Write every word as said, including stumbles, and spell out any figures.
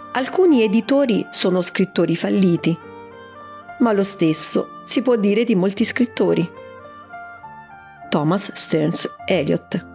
Alcuni editori sono scrittori falliti, ma lo stesso si può dire di molti scrittori. Thomas Stearns Eliot.